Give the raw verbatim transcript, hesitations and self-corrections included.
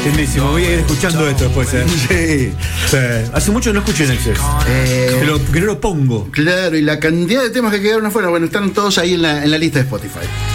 Lindísimo, voy a ir escuchando esto después, ¿eh? Sí. Sí. Hace mucho que no escuché Nexus. Eh, que, lo, que no lo pongo. Claro, y la cantidad de temas que quedaron afuera, bueno, están todos ahí en la, en la lista de Spotify.